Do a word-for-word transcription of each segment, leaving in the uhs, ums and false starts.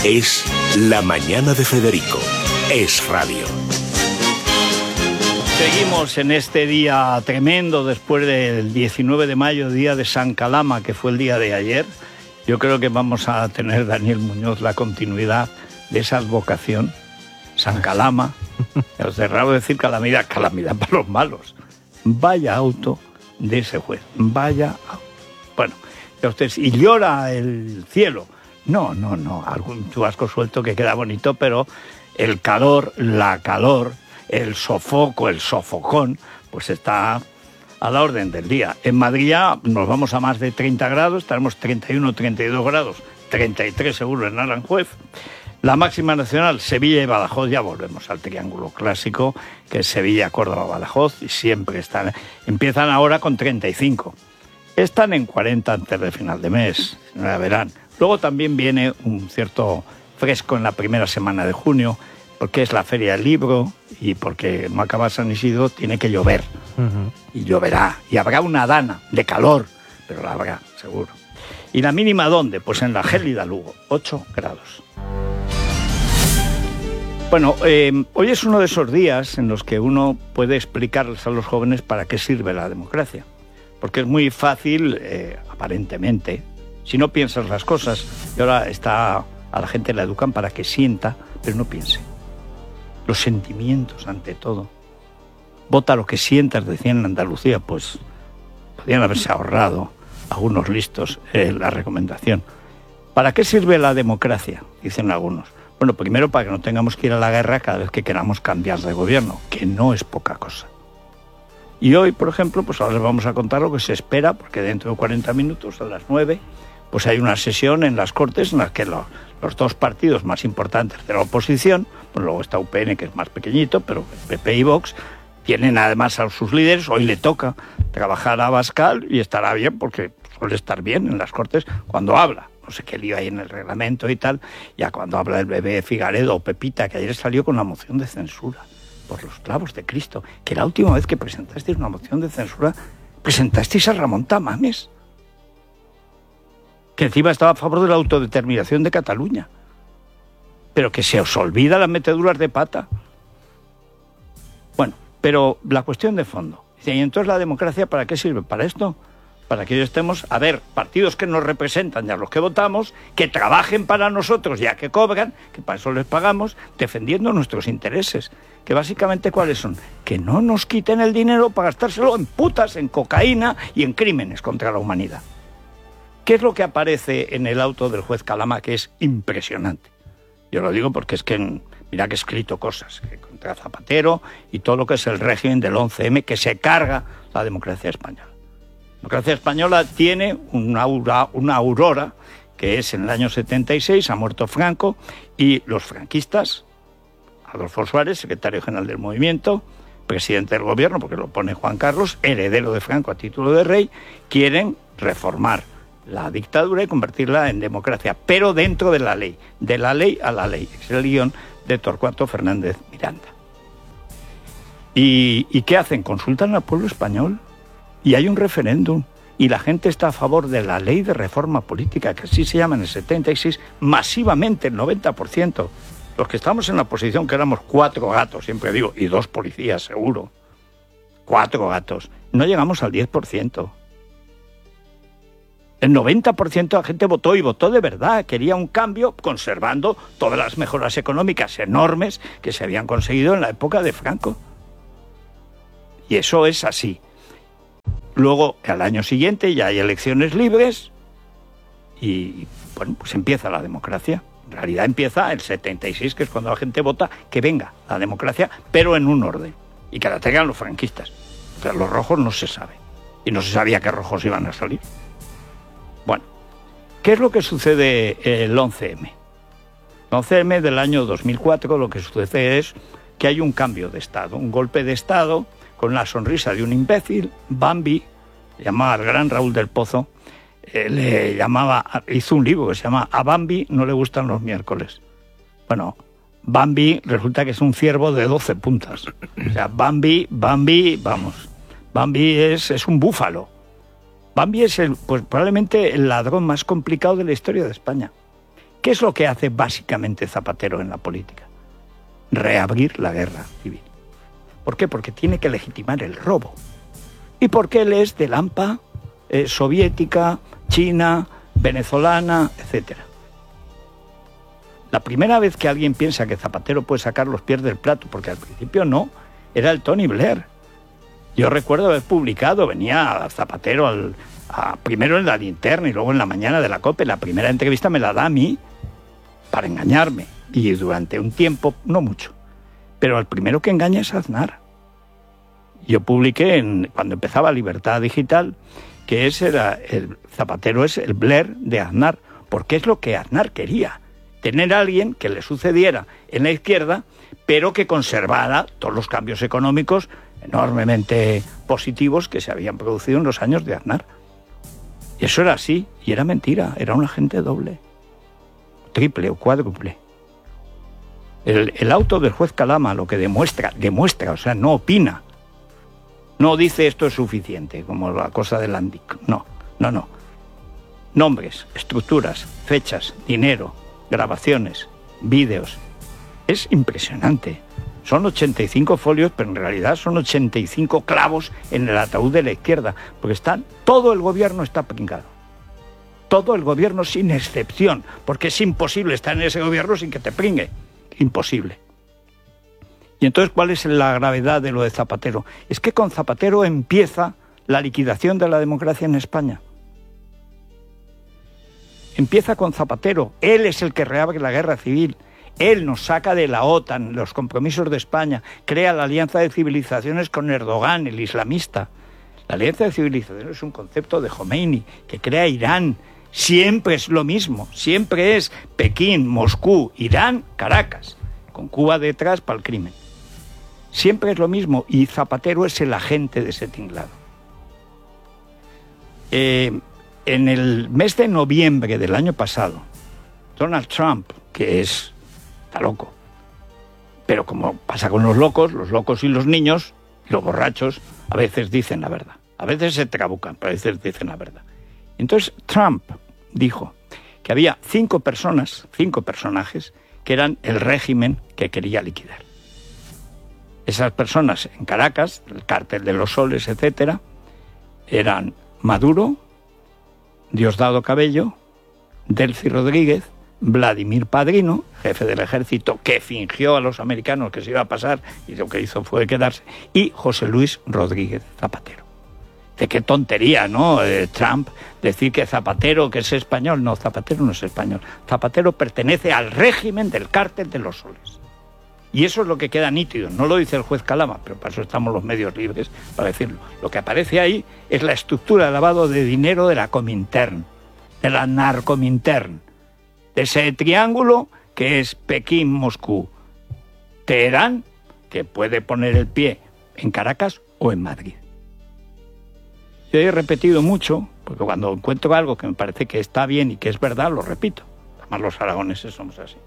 Es La Mañana de Federico. Es radio. Seguimos en este día tremendo después del diecinueve de mayo, día de San Calama, que fue el día de ayer. Yo creo que vamos a tener, Daniel Muñoz, la continuidad de esa advocación. San Calama. Os es raro decir calamidad, calamidad para los malos. Vaya auto de ese juez. Vaya auto. Bueno, ya ustedes, y llora el cielo. No, no, no. Algún chubasco suelto que queda bonito, pero el calor, la calor, el sofoco, el sofocón, pues está a la orden del día. En Madrid ya nos vamos a más de treinta grados, estaremos treinta y uno, treinta y dos grados, treinta y tres seguro en Aranjuez. La máxima nacional, Sevilla y Badajoz, ya volvemos al triángulo clásico, que es Sevilla, Córdoba, Badajoz, y siempre están, empiezan ahora con treinta y cinco. Están en cuarenta antes del final de mes, ya verán. Luego también viene un cierto fresco en la primera semana de junio, porque es la Feria del Libro y porque no acaba San Isidro, tiene que llover. Uh-huh. Y lloverá, y habrá una dana de calor, pero la habrá, seguro. ¿Y la mínima dónde? Pues en la gélida Lugo, ocho grados. Bueno, eh, hoy es uno de esos días en los que uno puede explicarles a los jóvenes para qué sirve la democracia. Porque es muy fácil, eh, aparentemente, si no piensas las cosas, y ahora está, a la gente la educan para que sienta, pero no piense. Los sentimientos ante todo. Vota lo que sientas, decían en Andalucía, pues podrían haberse ahorrado algunos listos eh, la recomendación. ¿Para qué sirve la democracia? Dicen algunos. Bueno, primero para que no tengamos que ir a la guerra cada vez que queramos cambiar de gobierno, que no es poca cosa. Y hoy, por ejemplo, pues ahora les vamos a contar lo que se espera, porque dentro de cuarenta minutos, a las nueve, pues hay una sesión en las Cortes en la que los, los dos partidos más importantes de la oposición, pues luego está U P N, que es más pequeñito, pero P P y Vox, tienen además a sus líderes. Hoy le toca trabajar a Abascal y estará bien, porque suele estar bien en las Cortes cuando habla. No sé qué lío hay en el reglamento y tal, ya cuando habla del bebé Figaredo o Pepita, que ayer salió con la moción de censura por los clavos de Cristo, que la última vez que presentasteis una moción de censura, presentasteis a Ramón Tamames, que encima estaba a favor de la autodeterminación de Cataluña, pero que se os olvida las meteduras de pata. Bueno, pero la cuestión de fondo, y entonces la democracia, ¿para qué sirve? ¿Para esto? Para que estemos, a ver, partidos que nos representan y a los que votamos, que trabajen para nosotros ya que cobran, que para eso les pagamos, defendiendo nuestros intereses. Que básicamente, ¿cuáles son? Que no nos quiten el dinero para gastárselo en putas, en cocaína y en crímenes contra la humanidad. ¿Qué es lo que aparece en el auto del juez Calama, que es impresionante? Yo lo digo porque es que, mira que he escrito cosas que contra Zapatero y todo lo que es el régimen del once eme, que se carga la democracia española. La democracia española tiene una, aura, una aurora, que es en el año setenta y seis, ha muerto Franco, y los franquistas, Adolfo Suárez, secretario general del movimiento, presidente del gobierno, porque lo pone Juan Carlos, heredero de Franco a título de rey, quieren reformar la dictadura y convertirla en democracia, pero dentro de la ley, de la ley a la ley. Es el guión de Torcuato Fernández Miranda. ¿Y, ¿Y qué hacen? Consultan al pueblo español. Y hay un referéndum, y la gente está a favor de la ley de reforma política, que así se llama en el setenta y seis, masivamente, el noventa por ciento. Los que estamos en la oposición, que éramos cuatro gatos, siempre digo, y dos policías, seguro. Cuatro gatos. No llegamos al diez por ciento. El noventa por ciento de la gente votó, y votó de verdad. Quería un cambio, conservando todas las mejoras económicas enormes que se habían conseguido en la época de Franco. Y eso es así. Luego, al año siguiente, ya hay elecciones libres y, bueno, pues empieza la democracia. En realidad empieza el setenta y seis, que es cuando la gente vota que venga la democracia, pero en un orden, y que la tengan los franquistas. Pero los rojos no se sabe, y no se sabía qué rojos iban a salir. Bueno, ¿qué es lo que sucede el once eme? El once eme del año dos mil cuatro, lo que sucede es que hay un cambio de Estado, un golpe de Estado, con la sonrisa de un imbécil. Bambi, llamaba al gran Raúl del Pozo, eh, le llamaba, hizo un libro que se llama A Bambi no le gustan los miércoles. Bueno, Bambi resulta que es un ciervo de doce puntas. O sea, Bambi, Bambi, vamos, Bambi es, es un búfalo. Bambi es el, pues, probablemente el ladrón más complicado de la historia de España, ¿Qué es lo que hace básicamente Zapatero en la política? Reabrir la guerra civil. ¿Por qué? Porque tiene que legitimar el robo. Y porque él es del A M P A, eh, soviética, china, venezolana, etcétera. La primera vez que alguien piensa que Zapatero puede sacar los pies del plato, porque al principio no, era el Tony Blair. Yo recuerdo haber publicado, venía Zapatero al, a, primero en la linterna y luego en la mañana de la COPE. La primera entrevista me la da a mí para engañarme. Y durante un tiempo, no mucho. Pero el primero que engaña es Aznar. Yo publiqué, en, cuando empezaba Libertad Digital, que ese era el Zapatero es el Blair de Aznar, porque es lo que Aznar quería. Tener a alguien que le sucediera en la izquierda, pero que conservara todos los cambios económicos enormemente positivos que se habían producido en los años de Aznar. Y eso era así, y era mentira, era un agente doble, triple o cuádruple. El, el auto del juez Calama lo que demuestra, demuestra, o sea, no opina, no dice esto es suficiente, como la cosa del Andic, no, no, no. Nombres, estructuras, fechas, dinero, grabaciones, vídeos. Es impresionante. Son ochenta y cinco folios, pero en realidad son ochenta y cinco clavos en el ataúd de la izquierda, porque están, todo el gobierno está pringado. Todo el gobierno sin excepción, porque es imposible estar en ese gobierno sin que te pringue. Imposible. Y entonces, ¿cuál es la gravedad de lo de Zapatero? Es que con Zapatero empieza la liquidación de la democracia en España. Empieza con Zapatero. Él es el que reabre la guerra civil. Él nos saca de la OTAN, los compromisos de España, crea la alianza de civilizaciones con Erdogan, el islamista. La alianza de civilizaciones es un concepto de Jomeini, que crea Irán. Siempre es lo mismo, siempre es Pekín, Moscú, Irán, Caracas, con Cuba detrás para el crimen. Siempre es lo mismo, y Zapatero es el agente de ese tinglado. Eh, en el mes de noviembre del año pasado, Donald Trump, que es... está loco, pero como pasa con los locos, los locos y los niños, y los borrachos, a veces dicen la verdad. A veces se trabucan, pero a veces dicen la verdad. Entonces Trump dijo que había cinco personas, cinco personajes, que eran el régimen que quería liquidar. Esas personas en Caracas, el cártel de los Soles, etcétera, eran Maduro, Diosdado Cabello, Delcy Rodríguez, Vladimir Padrino, jefe del ejército, que fingió a los americanos que se iba a pasar y lo que hizo fue quedarse, y José Luis Rodríguez Zapatero. De qué tontería, ¿no? Eh, Trump decir que Zapatero, que es español. No, Zapatero no es español. Zapatero pertenece al régimen del cártel de los Soles. Y eso es lo que queda nítido. No lo dice el juez Calama, pero para eso estamos los medios libres para decirlo. Lo que aparece ahí es la estructura de lavado de dinero de la Comintern, de la Narcomintern, de ese triángulo que es Pekín, Moscú, Teherán, que puede poner el pie en Caracas o en Madrid. Yo he repetido mucho, porque cuando encuentro algo que me parece que está bien y que es verdad, lo repito. Además los aragoneses somos así.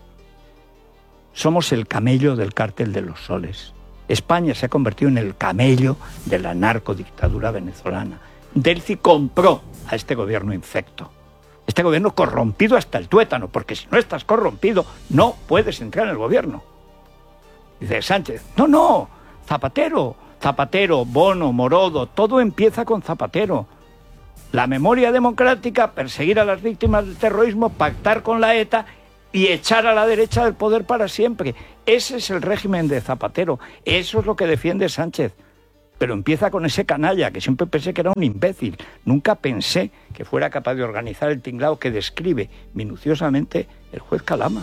Somos el camello del cártel de los Soles. España se ha convertido en el camello de la narcodictadura venezolana. Delcy compró a este gobierno infecto. Este gobierno corrompido hasta el tuétano, porque si no estás corrompido, no puedes entrar en el gobierno. Dice Sánchez, no, no, Zapatero, Zapatero, Bono, Morodo, todo empieza con Zapatero. La memoria democrática, perseguir a las víctimas del terrorismo, pactar con la ETA y echar a la derecha del poder para siempre. Ese es el régimen de Zapatero. Eso es lo que defiende Sánchez. Pero empieza con ese canalla, que siempre pensé que era un imbécil. Nunca pensé que fuera capaz de organizar el tinglado que describe minuciosamente el juez Calama.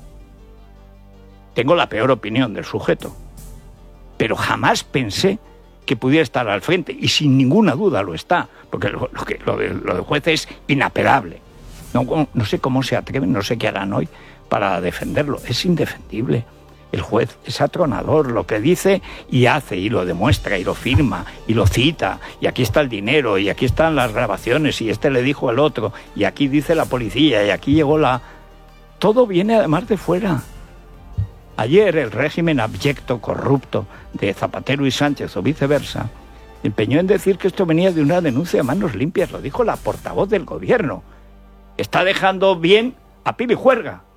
Tengo la peor opinión del sujeto, pero jamás pensé que pudiera estar al frente, y sin ninguna duda lo está, porque lo, lo, que, lo, de, lo del juez es inapelable. No, no sé cómo se atreven, no sé qué harán hoy para defenderlo. Es indefendible. El juez es atronador, lo que dice y hace, y lo demuestra, y lo firma, y lo cita, y aquí está el dinero, y aquí están las grabaciones, y este le dijo al otro, y aquí dice la policía, y aquí llegó la... Todo viene además de fuera. Ayer el régimen abyecto, corrupto de Zapatero y Sánchez, o viceversa, empeñó en decir que esto venía de una denuncia a manos limpias, lo dijo la portavoz del gobierno. Está dejando bien a Pili Juerga.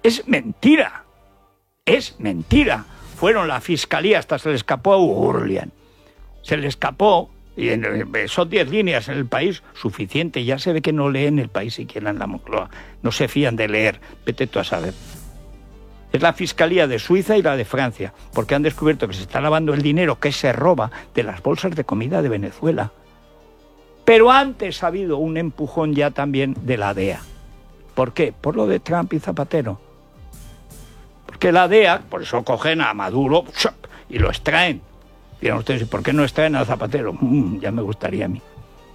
Es mentira. Es mentira. Fueron la fiscalía, hasta se le escapó a Urlian. Se le escapó, y en, son diez líneas en El País, suficiente. Ya se ve que no leen El País siquiera en la Moncloa. No se fían de leer. Vete tú a saber. Es la fiscalía de Suiza y la de Francia, porque han descubierto que se está lavando el dinero que se roba de las bolsas de comida de Venezuela. Pero antes ha habido un empujón ya también de la D E A. ¿Por qué? Por lo de Trump y Zapatero. Porque la D E A, por eso cogen a Maduro y lo extraen. Dirán ustedes, ¿y por qué no extraen a Zapatero? Mm, ya me gustaría a mí.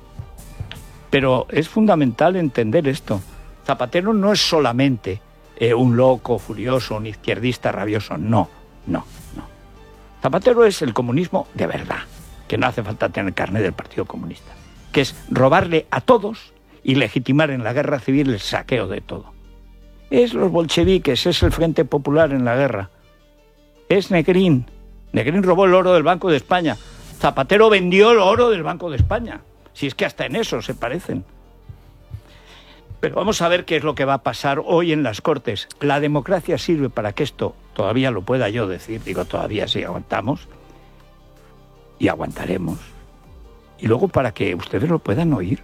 Pero es fundamental entender esto. Zapatero no es solamente eh, un loco furioso, un izquierdista rabioso. No, no, no. Zapatero es el comunismo de verdad, que no hace falta tener carné del Partido Comunista, que es robarle a todos y legitimar en la guerra civil el saqueo de todo. Es los bolcheviques, es el Frente Popular en la guerra. Es Negrín. Negrín robó el oro del Banco de España. Zapatero vendió el oro del Banco de España. Si es que hasta en eso se parecen. Pero vamos a ver qué es lo que va a pasar hoy en las Cortes. La democracia sirve para que esto todavía lo pueda yo decir. Digo, todavía sí aguantamos. Y aguantaremos. Y luego para que ustedes lo puedan oír.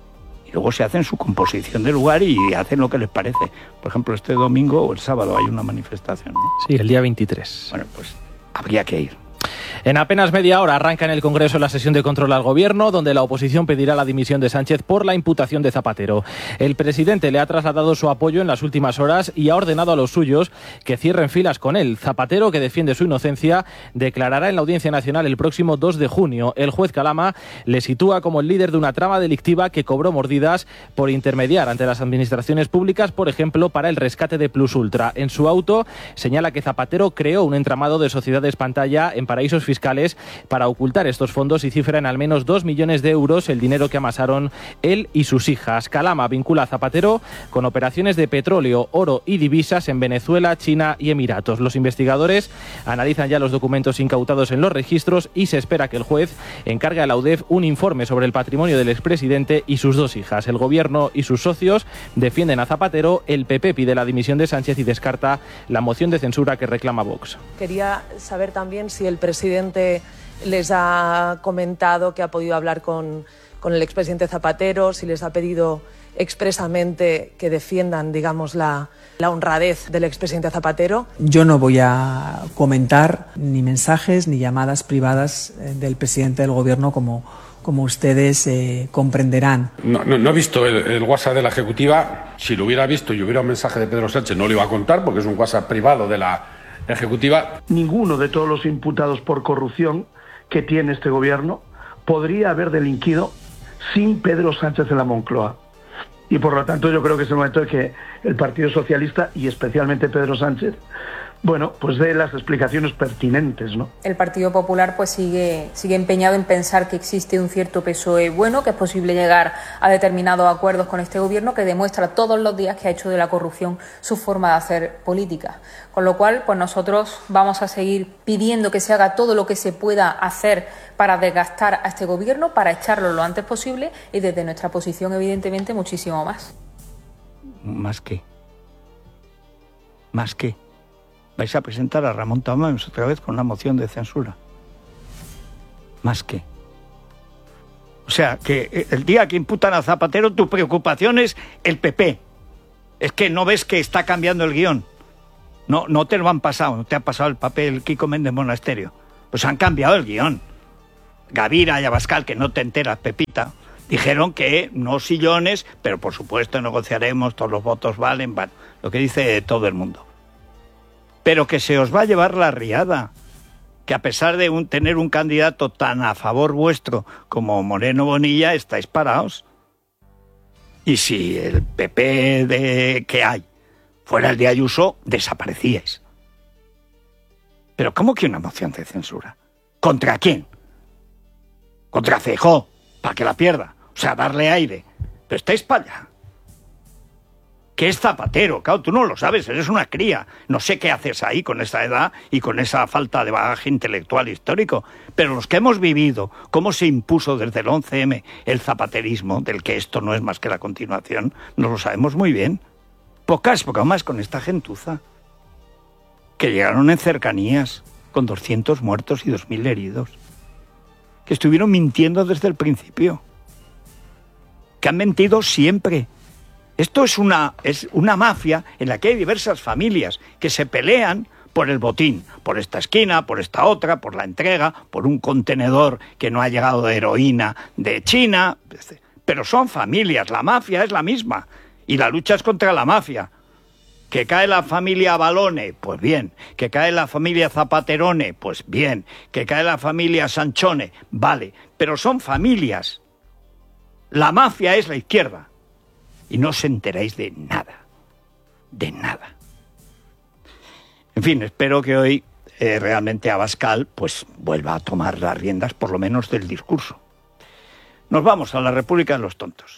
Y luego se hacen su composición de lugar y hacen lo que les parece. Por ejemplo, este domingo o el sábado hay una manifestación, ¿no? Sí, el día veintitrés. Bueno, pues habría que ir. En apenas media hora arranca en el Congreso la sesión de control al Gobierno, donde la oposición pedirá la dimisión de Sánchez por la imputación de Zapatero. El presidente le ha trasladado su apoyo en las últimas horas y ha ordenado a los suyos que cierren filas con él. Zapatero, que defiende su inocencia, declarará en la Audiencia Nacional el próximo dos de junio. El juez Calama le sitúa como el líder de una trama delictiva que cobró mordidas por intermediar ante las administraciones públicas, por ejemplo, para el rescate de Plus Ultra. En su auto señala que Zapatero creó un entramado de sociedades pantalla en paraísos fiscales para ocultar estos fondos y cifra en al menos dos millones de euros el dinero que amasaron él y sus hijas. Calama vincula a Zapatero con operaciones de petróleo, oro y divisas en Venezuela, China y Emiratos. Los investigadores analizan ya los documentos incautados en los registros y se espera que el juez encargue a la U D E F un informe sobre el patrimonio del expresidente y sus dos hijas. El Gobierno y sus socios defienden a Zapatero, el P P pide la dimisión de Sánchez y descarta la moción de censura que reclama Vox. Quería saber también si el presidente les ha comentado que ha podido hablar con, con el expresidente Zapatero, si les ha pedido expresamente que defiendan, digamos, la, la honradez del expresidente Zapatero. Yo no voy a comentar ni mensajes ni llamadas privadas del presidente del Gobierno, como, como ustedes eh, comprenderán. No, no, no he visto el, el WhatsApp de la Ejecutiva. Si lo hubiera visto y hubiera un mensaje de Pedro Sánchez, no lo iba a contar porque es un WhatsApp privado de la Ejecutiva. Ninguno de todos los imputados por corrupción que tiene este gobierno podría haber delinquido sin Pedro Sánchez en la Moncloa. Y por lo tanto yo creo que es el momento de que el Partido Socialista y especialmente Pedro Sánchez, bueno, pues dé las explicaciones pertinentes, ¿no? El Partido Popular pues sigue, sigue empeñado en pensar que existe un cierto P S O E bueno, que es posible llegar a determinados acuerdos con este gobierno, que demuestra todos los días que ha hecho de la corrupción su forma de hacer política. Con lo cual, pues nosotros vamos a seguir pidiendo que se haga todo lo que se pueda hacer para desgastar a este gobierno, para echarlo lo antes posible y desde nuestra posición, evidentemente, muchísimo más. ¿Más qué? ¿Más qué? Vais a presentar a Ramón Tamames otra vez con una moción de censura. ¿Más qué? O sea, que el día que imputan a Zapatero, tu preocupación es el P P. Es que no ves que está cambiando el guión. No, no te lo han pasado, no te ha pasado el papel Kiko Méndez Monasterio. Pues han cambiado el guión. Gavira y Abascal, que no te enteras, Pepita, dijeron que no sillones, pero por supuesto negociaremos, todos los votos valen, bueno, lo que dice todo el mundo. Pero que se os va a llevar la riada, que a pesar de un, tener un candidato tan a favor vuestro como Moreno Bonilla, estáis parados. Y si el P P de que hay fuera el de Ayuso, desaparecíais. Pero ¿cómo que una moción de censura? ¿Contra quién? Contra Feijóo, para que la pierda. O sea, darle aire. Pero estáis para allá. Que es Zapatero, claro, tú no lo sabes, eres una cría. No sé qué haces ahí con esa edad y con esa falta de bagaje intelectual histórico. Pero los que hemos vivido cómo se impuso desde el once eme el zapaterismo, del que esto no es más que la continuación, nos lo sabemos muy bien. pocas bromas con esta gentuza, que llegaron en cercanías con doscientos muertos y dos mil heridos, que estuvieron mintiendo desde el principio, que han mentido siempre. Esto es una, es una mafia en la que hay diversas familias que se pelean por el botín, por esta esquina, por esta otra, por la entrega, por un contenedor que no ha llegado de heroína de China. Pero son familias, la mafia es la misma, y la lucha es contra la mafia. Que cae la familia Balone, pues bien. Que cae la familia Zapaterone, pues bien. Que cae la familia Sanchone, vale. Pero son familias. La mafia es la izquierda. Y no os enteráis de nada. De nada. En fin, espero que hoy eh, realmente Abascal pues vuelva a tomar las riendas, por lo menos del discurso. Nos vamos a la República de los Tontos.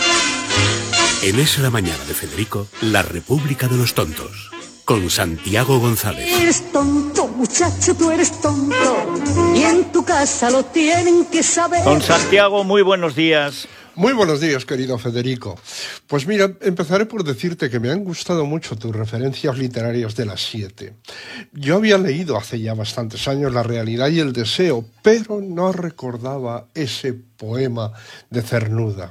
En Es la Mañana de Federico, la República de los Tontos, con Santiago González. Eres tonto, muchacho, tú eres tonto, y en tu casa lo tienen que saber. Don Santiago, muy buenos días. Muy buenos días, querido Federico. Pues mira, empezaré por decirte que me han gustado mucho tus referencias literarias de las siete. Yo había leído hace ya bastantes años La realidad y el deseo, pero no recordaba ese poema de Cernuda.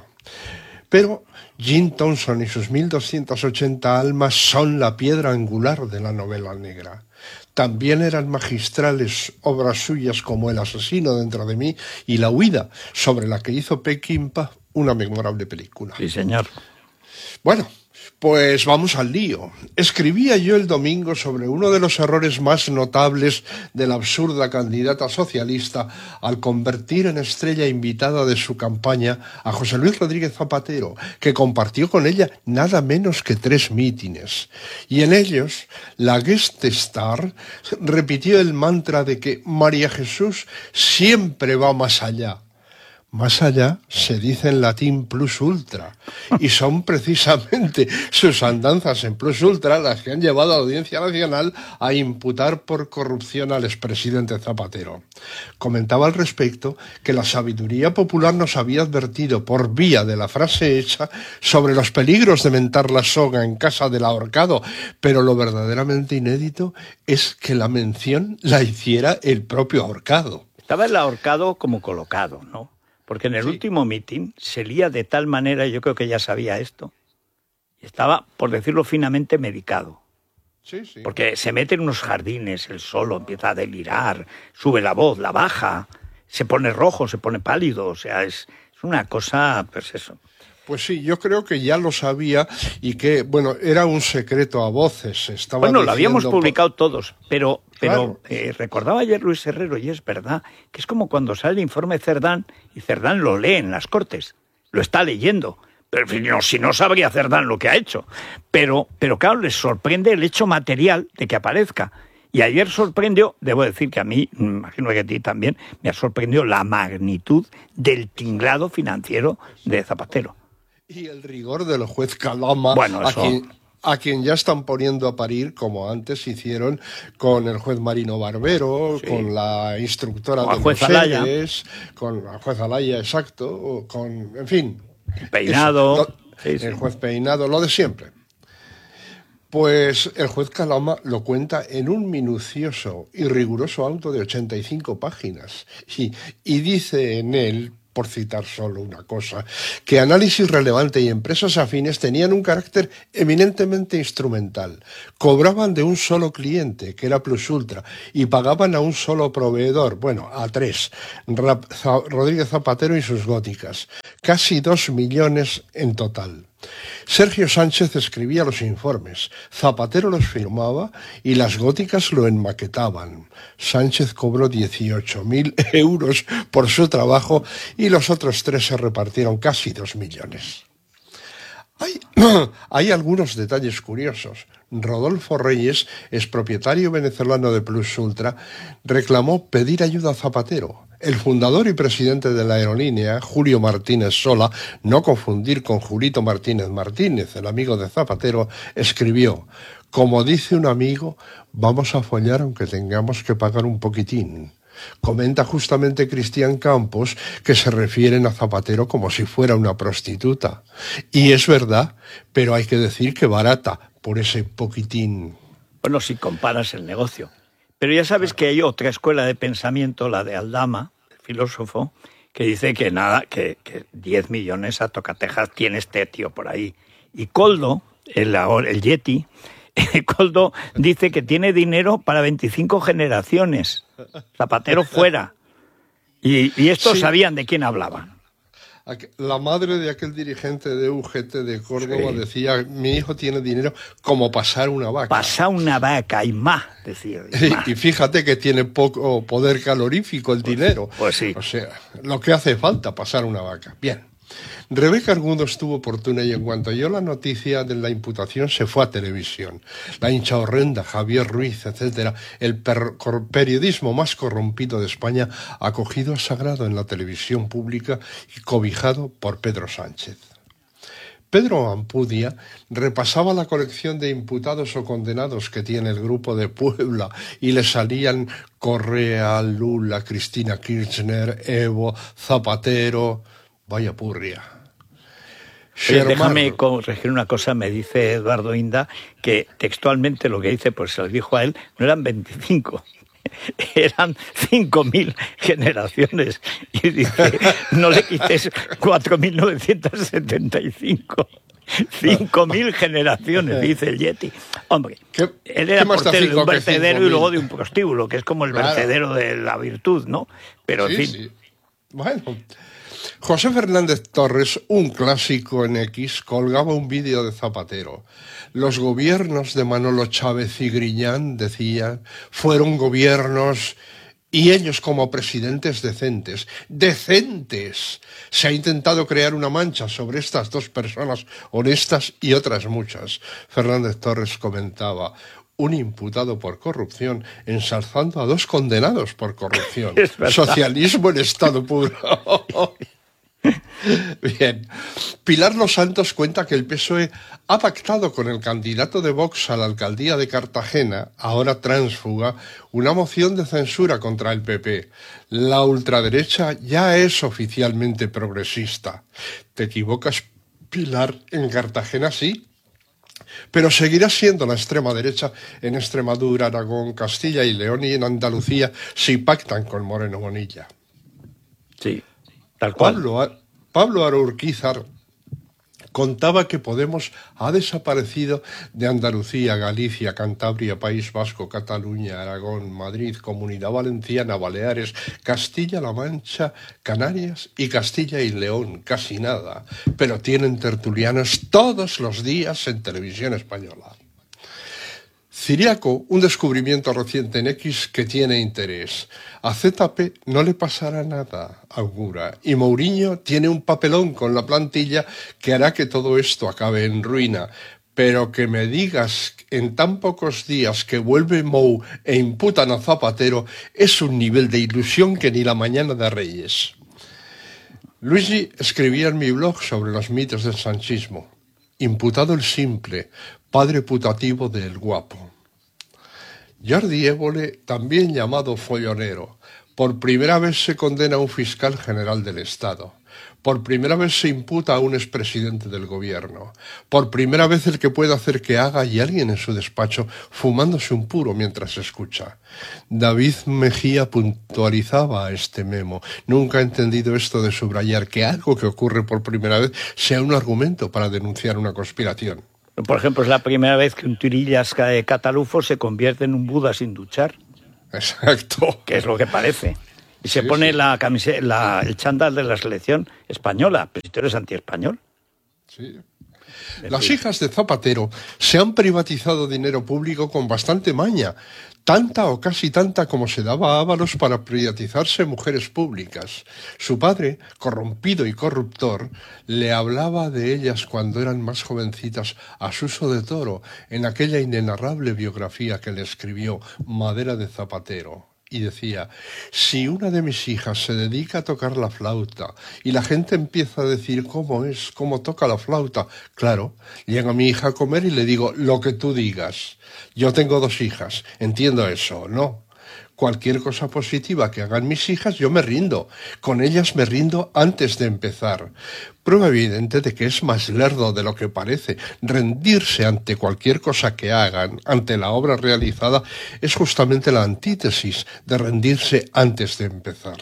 Pero Jim Thompson y sus mil doscientas ochenta almas son la piedra angular de la novela negra. También eran magistrales obras suyas como El asesino dentro de mí y La huida, sobre la que hizo Peckinpah una memorable película. Sí, señor. Bueno, pues vamos al lío. Escribía yo el domingo sobre uno de los errores más notables de la absurda candidata socialista al convertir en estrella invitada de su campaña a José Luis Rodríguez Zapatero, que compartió con ella nada menos que tres mítines. Y en ellos, la guest star repitió el mantra de que María Jesús siempre va más allá. Más allá se dice en latín plus ultra, y son precisamente sus andanzas en plus ultra las que han llevado a la Audiencia Nacional a imputar por corrupción al expresidente Zapatero. Comentaba al respecto que la sabiduría popular nos había advertido por vía de la frase hecha sobre los peligros de mentar la soga en casa del ahorcado, pero lo verdaderamente inédito es que la mención la hiciera el propio ahorcado. Estaba el ahorcado como colocado, ¿no? Porque en el sí. último mitin se lía de tal manera, yo creo que ya sabía esto, y estaba, por decirlo finamente, medicado. Sí, sí. Porque se mete en unos jardines, él solo empieza a delirar, sube la voz, la baja, se pone rojo, se pone pálido, o sea, es, es una cosa, pues eso. Pues sí, yo creo que ya lo sabía y que, bueno, era un secreto a voces. Estaba bueno, diciendo... lo habíamos publicado por... todos, pero, pero Claro. eh, recordaba ayer Luis Herrero, y es verdad, que es como cuando sale el informe Cerdán y Cerdán lo lee en las Cortes, lo está leyendo. Pero no, si no sabría Cerdán lo que ha hecho. Pero, pero claro, les sorprende el hecho material de que aparezca. Y ayer sorprendió, debo decir que a mí, me imagino que a ti también, me ha sorprendido la magnitud del tinglado financiero de Zapatero. Y el rigor del juez Calama, bueno, eso... a, quien, a quien ya están poniendo a parir, como antes hicieron con el juez Marino Barbero, sí. con la instructora con de juez mujeres, con la juez Alaya, exacto, con, en fin... Peinado... Eso, lo, sí, sí. El juez Peinado, lo de siempre. Pues el juez Calama lo cuenta en un minucioso y riguroso auto de ochenta y cinco páginas y, y dice en él, por citar solo una cosa, que Análisis Relevante y empresas afines tenían un carácter eminentemente instrumental. Cobraban de un solo cliente, que era Plus Ultra, y pagaban a un solo proveedor, bueno, a tres, Rodríguez Zapatero y sus góticas. Casi dos millones en total. Sergio Sánchez escribía los informes, Zapatero los firmaba y las góticas lo enmaquetaban. Sánchez cobró dieciocho mil euros por su trabajo y los otros tres se repartieron casi dos millones. Hay, hay algunos detalles curiosos. Rodolfo Reyes, expropietario venezolano de Plus Ultra, reclamó pedir ayuda a Zapatero. El fundador y presidente de la aerolínea, Julio Martínez Sola, no confundir con Julito Martínez Martínez, el amigo de Zapatero, escribió: como dice un amigo, vamos a follar aunque tengamos que pagar un poquitín. Comenta justamente Cristian Campos que se refieren a Zapatero como si fuera una prostituta. Y es verdad, pero hay que decir que barata, por ese poquitín. Bueno, si comparas el negocio. Pero ya sabes que hay otra escuela de pensamiento, la de Aldama, el filósofo, que dice que nada, que, que diez millones a tocatejas tiene este tío por ahí. Y Koldo, el, el Yeti, Koldo dice que tiene dinero para veinticinco generaciones. Zapatero fuera. Y, y estos sí sabían de quién hablaban. La madre de aquel dirigente de U G T de Córdoba sí decía, mi hijo tiene dinero como pasar una vaca. Pasar una vaca y más, decía. Y, más. Y fíjate que tiene poco poder calorífico el pues, dinero. Pues sí. O sea, lo que hace falta, pasar una vaca. Bien. Rebeca Argundo estuvo oportuna y en cuanto oyó la noticia de la imputación se fue a televisión. La hincha horrenda, Javier Ruiz, etcétera, el per periodismo más corrompido de España, acogido a sagrado en la televisión pública y cobijado por Pedro Sánchez. Pedro Ampudia repasaba la colección de imputados o condenados que tiene el Grupo de Puebla y le salían Correa, Lula, Cristina Kirchner, Evo, Zapatero. Vaya purria. Oye, déjame corregir una cosa, me dice Eduardo Inda, que textualmente lo que dice, pues se lo dijo a él, no eran veinticinco, eran cinco mil generaciones. Y dice, no le quites cuatro mil novecientos setenta y cinco. cinco mil generaciones, dice el Yeti. Hombre, ¿Qué, él era portero de un vertedero y luego de un prostíbulo, que es como el claro. vertedero de la virtud, ¿no? Pero, sí, en fin. Sí. Bueno... José Fernández Torres, un clásico en X, colgaba un vídeo de Zapatero. Los gobiernos de Manolo Chávez y Griñán, decían, fueron gobiernos y ellos como presidentes decentes. ¡Decentes! Se ha intentado crear una mancha sobre estas dos personas honestas y otras muchas. Fernández Torres comentaba, un imputado por corrupción ensalzando a dos condenados por corrupción. Socialismo en estado puro. Bien. Pilar Los Santos cuenta que el P S O E ha pactado con el candidato de Vox a la alcaldía de Cartagena, ahora tránsfuga, una moción de censura contra el P P. La ultraderecha ya es oficialmente progresista. ¿Te equivocas, Pilar? En Cartagena sí, pero seguirá siendo la extrema derecha en Extremadura, Aragón, Castilla y León y en Andalucía si pactan con Moreno Bonilla. Sí. Tal cual. Pablo, Pablo Araurquizar contaba que Podemos ha desaparecido de Andalucía, Galicia, Cantabria, País Vasco, Cataluña, Aragón, Madrid, Comunidad Valenciana, Baleares, Castilla-La Mancha, Canarias y Castilla y León. Casi nada. Pero tienen tertulianos todos los días en televisión española. Ciriaco, un descubrimiento reciente en X que tiene interés. A Z P no le pasará nada, augura. Y Mourinho tiene un papelón con la plantilla que hará que todo esto acabe en ruina. Pero que me digas en tan pocos días que vuelve Mou e imputan a Zapatero es un nivel de ilusión que ni la mañana de Reyes. Luigi escribía en mi blog sobre los mitos del sanchismo. Imputado el simple, padre putativo del guapo. Jordi Évole, también llamado follonero, por primera vez se condena a un fiscal general del Estado. Por primera vez se imputa a un expresidente del gobierno. Por primera vez el que puede hacer que haga y alguien en su despacho fumándose un puro mientras escucha. David Mejía puntualizaba este memo. Nunca he entendido esto de subrayar que algo que ocurre por primera vez sea un argumento para denunciar una conspiración. Por ejemplo, es la primera vez que un tirillas catalufo se convierte en un Buda sin duchar. Exacto. Que es lo que parece. Y se sí, pone sí. la camiseta, la, el chándal de la selección española. Pero si tú eres antiespañol. Sí. Las hijas de Zapatero se han privatizado dinero público con bastante maña, tanta o casi tanta como se daba a Ábalos para privatizarse mujeres públicas. Su padre, corrompido y corruptor, le hablaba de ellas cuando eran más jovencitas a Suso de Toro, en aquella inenarrable biografía que le escribió, Madera de Zapatero. Y decía, si una de mis hijas se dedica a tocar la flauta y la gente empieza a decir cómo es, cómo toca la flauta, claro, llega mi hija a comer y le digo, lo que tú digas. Yo tengo dos hijas, entiendo eso, ¿no? cualquier cosa positiva que hagan mis hijas, yo me rindo. Con ellas me rindo antes de empezar. Prueba evidente de que es más lerdo de lo que parece. Rendirse ante cualquier cosa que hagan, ante la obra realizada, es justamente la antítesis de rendirse antes de empezar.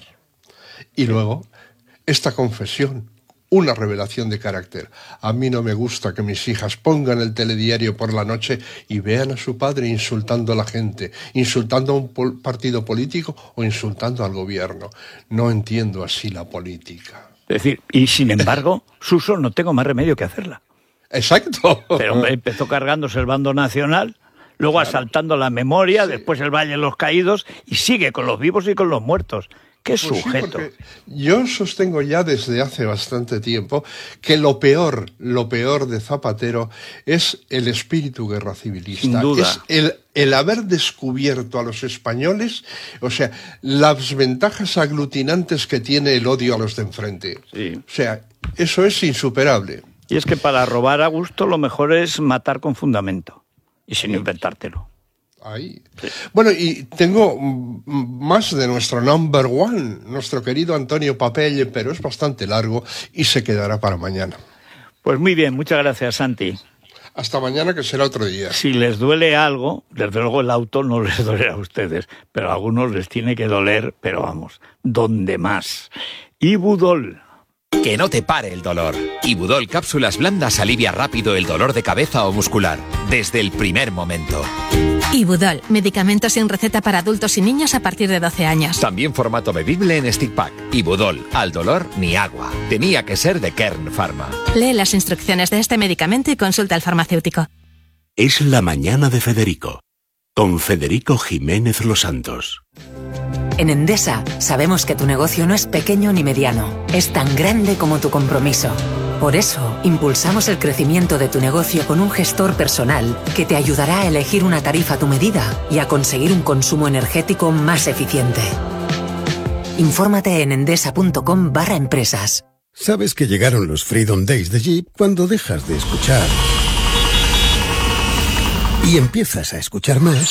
Y luego, esta confesión, una revelación de carácter. A mí no me gusta que mis hijas pongan el telediario por la noche y vean a su padre insultando a la gente, insultando a un pol- partido político o insultando al gobierno. No entiendo así la política. Es decir, y sin embargo, Suso, no tengo más remedio que hacerla. Exacto. Pero empezó cargándose el bando nacional, luego claro. asaltando la memoria, sí. después el Valle de los Caídos, y sigue con los vivos y con los muertos. ¡Qué pues sujeto! Sí, yo sostengo ya desde hace bastante tiempo que lo peor, lo peor de Zapatero es el espíritu guerra civilista. Sin duda. Es el, el haber descubierto a los españoles, o sea, las ventajas aglutinantes que tiene el odio a los de enfrente. Sí. O sea, eso es insuperable. Y es que para robar a gusto lo mejor es matar con fundamento y sin inventártelo. Ahí. Bueno, y tengo más de nuestro number one, nuestro querido Antonio Papelle, pero es bastante largo y se quedará para mañana. Pues muy bien, muchas gracias, Santi. Hasta mañana, que será otro día. Si les duele algo, desde luego el auto no les duele a ustedes, pero a algunos les tiene que doler, pero vamos, ¿dónde más? Ibudol. Que no te pare el dolor. Ibudol Cápsulas Blandas alivia rápido el dolor de cabeza o muscular, desde el primer momento. Ibudol, medicamento sin receta para adultos y niños a partir de doce años. También formato bebible en stick pack. Ibudol, al dolor ni agua. Tenía que ser de Kern Pharma. Lee las instrucciones de este medicamento y consulta al farmacéutico. Es la mañana de Federico, con Federico Jiménez Los Santos. En Endesa sabemos que tu negocio no es pequeño ni mediano, es tan grande como tu compromiso. Por eso, impulsamos el crecimiento de tu negocio con un gestor personal que te ayudará a elegir una tarifa a tu medida y a conseguir un consumo energético más eficiente. Infórmate en endesa.com barra empresas. Sabes que llegaron los Freedom Days de Jeep cuando dejas de escuchar y empiezas a escuchar más.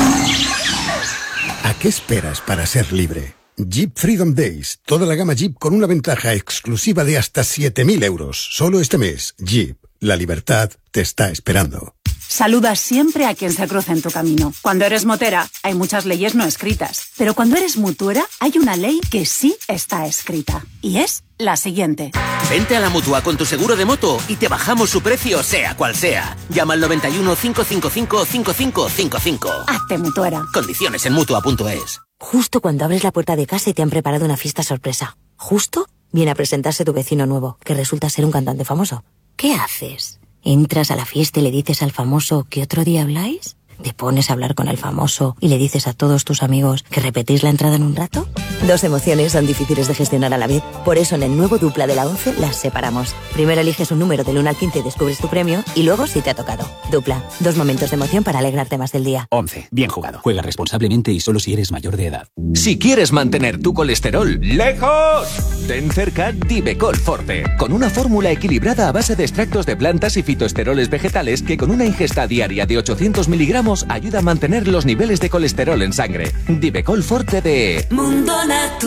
¿A qué esperas para ser libre? Jeep Freedom Days. Toda la gama Jeep con una ventaja exclusiva de hasta siete mil euros. Solo este mes. Jeep. La libertad te está esperando. Saluda siempre a quien se cruza en tu camino. Cuando eres motera, hay muchas leyes no escritas. Pero cuando eres mutuera, hay una ley que sí está escrita. Y es la siguiente. Vente a la Mutua con tu seguro de moto y te bajamos su precio, sea cual sea. Llama al noventa y uno, cinco cinco cinco, cinco cinco cinco cinco. Hazte mutuera. Condiciones en Mutua punto es. Justo cuando abres la puerta de casa y te han preparado una fiesta sorpresa. Justo viene a presentarse tu vecino nuevo, que resulta ser un cantante famoso. ¿Qué haces? ¿Entras a la fiesta y le dices al famoso que otro día habláis? ¿Te pones a hablar con el famoso y le dices a todos tus amigos que repetís la entrada en un rato? Dos emociones son difíciles de gestionar a la vez. Por eso en el nuevo Dupla de la once las separamos. Primero eliges un número del uno al quince y descubres tu premio, y luego si te ha tocado. Dupla, dos momentos de emoción para alegrarte más del día. once. Bien jugado. Juega responsablemente y solo si eres mayor de edad. Si quieres mantener tu colesterol lejos, ten cerca Divecol Forte, con una fórmula equilibrada a base de extractos de plantas y fitoesteroles vegetales que con una ingesta diaria de ochocientos miligramos ayuda a mantener los niveles de colesterol en sangre. Divecol Forte de Mundo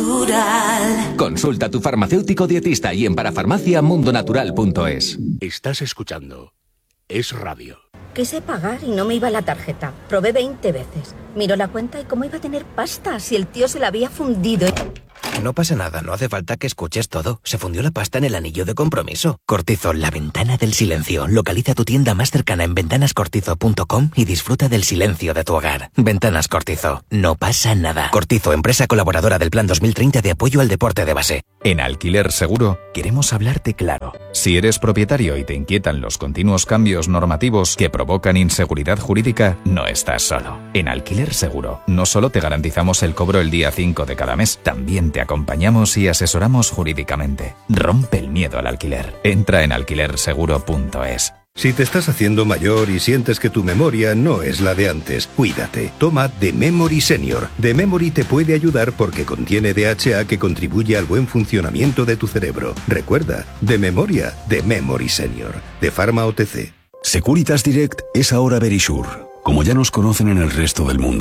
Natural. Consulta a tu farmacéutico dietista y en parafarmacia mundo natural punto es. Estás escuchando Es Radio. Quise pagar y no me iba la tarjeta. Probé veinte veces. Miró la cuenta y cómo iba a tener pasta si el tío se la había fundido. No pasa nada, no hace falta que escuches todo. Se fundió la pasta en el anillo de compromiso. Cortizo, la ventana del silencio. Localiza tu tienda más cercana en ventanas cortizo punto com y disfruta del silencio de tu hogar. Ventanas Cortizo. No pasa nada. Cortizo, empresa colaboradora del Plan dos mil treinta de apoyo al deporte de base. En Alquiler Seguro queremos hablarte claro. Si eres propietario y te inquietan los continuos cambios normativos que provocan inseguridad jurídica, no estás solo. En Alquiler Seguro no solo te garantizamos el cobro el día cinco de cada mes, también te acompañamos y asesoramos jurídicamente. Rompe el miedo al alquiler. Entra en alquiler seguro punto es. Si te estás haciendo mayor y sientes que tu memoria no es la de antes, cuídate. Toma The Memory Senior. The Memory te puede ayudar porque contiene D H A que contribuye al buen funcionamiento de tu cerebro. Recuerda, de memoria, The Memory Senior. De Pharma O T C. Securitas Direct es ahora Verisure, como ya nos conocen en el resto del mundo.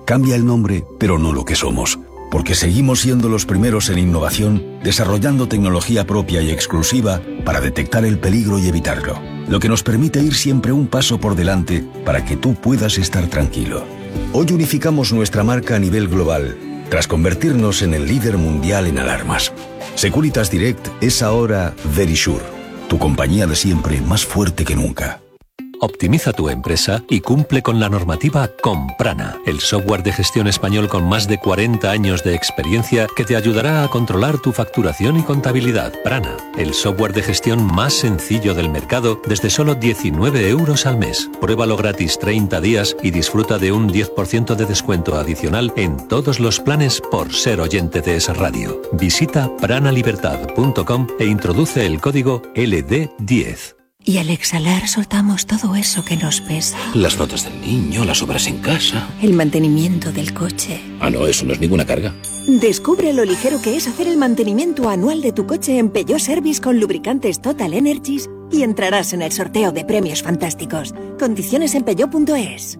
Cambia el nombre, pero no lo que somos. Porque seguimos siendo los primeros en innovación, desarrollando tecnología propia y exclusiva para detectar el peligro y evitarlo. Lo que nos permite ir siempre un paso por delante para que tú puedas estar tranquilo. Hoy unificamos nuestra marca a nivel global, tras convertirnos en el líder mundial en alarmas. Securitas Direct es ahora Verisure, tu compañía de siempre más fuerte que nunca. Optimiza tu empresa y cumple con la normativa con Prana, el software de gestión español con más de cuarenta años de experiencia que te ayudará a controlar tu facturación y contabilidad. Prana, el software de gestión más sencillo del mercado desde solo diecinueve euros al mes. Pruébalo gratis treinta días y disfruta de un diez por ciento de descuento adicional en todos los planes por ser oyente de Es Radio. Visita pranalibertad punto com e introduce el código L D diez. Y al exhalar soltamos todo eso que nos pesa. Las notas del niño, las obras en casa. El mantenimiento del coche. Ah, no, eso no es ninguna carga. Descubre lo ligero que es hacer el mantenimiento anual de tu coche en Peugeot Service con lubricantes Total Energies y entrarás en el sorteo de premios fantásticos. Condiciones en peugeot punto es.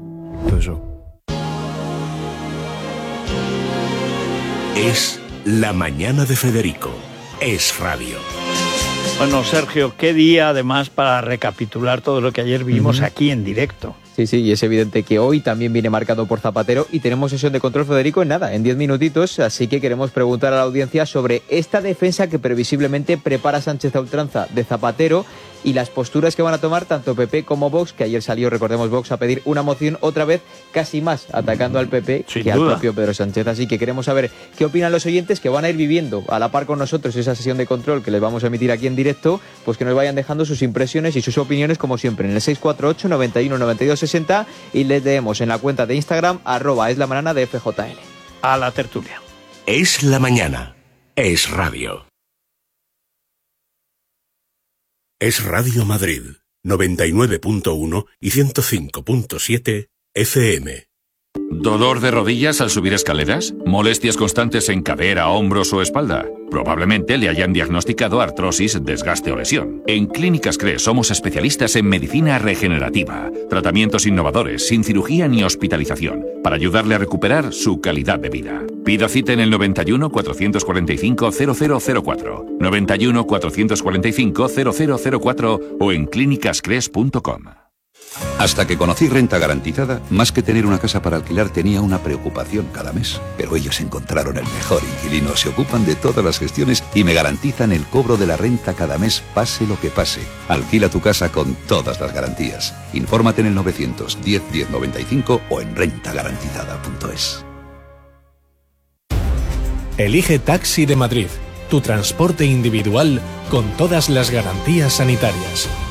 Es la mañana de Federico. Es radio. Bueno, Sergio, qué día además para recapitular todo lo que ayer vimos uh-huh. aquí en directo. Sí, sí, y es evidente que hoy también viene marcado por Zapatero y tenemos sesión de control, Federico, en nada, en diez minutitos, así que queremos preguntar a la audiencia sobre esta defensa que previsiblemente prepara Sánchez a ultranza de Zapatero y las posturas que van a tomar tanto P P como Vox, que ayer salió, recordemos, Vox a pedir una moción, otra vez casi más atacando al P P Sin que duda. al propio Pedro Sánchez. Así que queremos saber qué opinan los oyentes que van a ir viviendo a la par con nosotros esa sesión de control que les vamos a emitir aquí en directo, pues que nos vayan dejando sus impresiones y sus opiniones como siempre en el seis cuatro ocho, noventa y uno, noventa y dos, sesenta y les leemos en la cuenta de Instagram arroba es la mañana de F J L. A la tertulia. Es la mañana. Es radio. Es Radio Madrid, noventa y nueve punto uno y ciento cinco punto siete F M. ¿Dolor de rodillas al subir escaleras? ¿Molestias constantes en cadera, hombros o espalda? Probablemente le hayan diagnosticado artrosis, desgaste o lesión. En Clínicas C R E somos especialistas en medicina regenerativa, tratamientos innovadores, sin cirugía ni hospitalización, para ayudarle a recuperar su calidad de vida. Pida cita en el noventa y uno, cuatrocientos cuarenta y cinco, cero cero cero cuatro, noventa y uno, cuatrocientos cuarenta y cinco, cero cero cero cuatro o en clínicas cres punto com. Hasta que conocí Renta Garantizada, más que tener una casa para alquilar tenía una preocupación cada mes. Pero ellos encontraron el mejor inquilino, se ocupan de todas las gestiones y me garantizan el cobro de la renta cada mes, pase lo que pase. Alquila tu casa con todas las garantías. Infórmate en el novecientos diez, diez noventa y cinco o en renta garantizada punto es. Elige Taxi de Madrid, tu transporte individual con todas las garantías sanitarias.